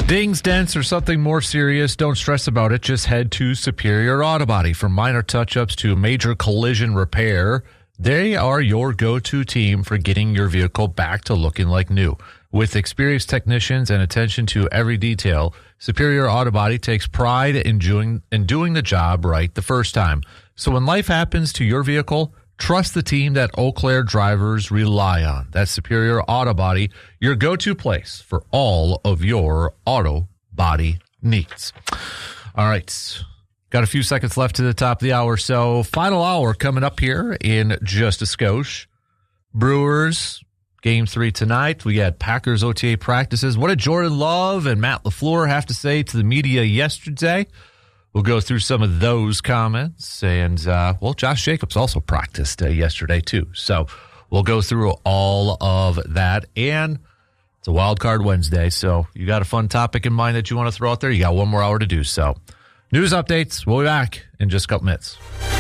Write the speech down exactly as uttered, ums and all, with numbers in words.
Dings, dents, or something more serious, don't stress about it. Just head to Superior Auto Body. From minor touch-ups to major collision repair, they are your go-to team for getting your vehicle back to looking like new. With experienced technicians and attention to every detail, Superior Auto Body takes pride in doing, in doing the job right the first time. So when life happens to your vehicle, trust the team that Eau Claire drivers rely on. That's Superior Auto Body, your go-to place for all of your auto body needs. All right. Got a few seconds left to the top of the hour. So final hour coming up here in just a skosh. Brewers, game three tonight. We got Packers O T A practices. What did Jordan Love and Matt LaFleur have to say to the media yesterday? We'll go through some of those comments. And, uh, well, Josh Jacobs also practiced uh, yesterday, too. So we'll go through all of that. And it's a Wild Card Wednesday, so you got a fun topic in mind that you want to throw out there? You got one more hour to do so. News updates. We'll be back in just a couple minutes.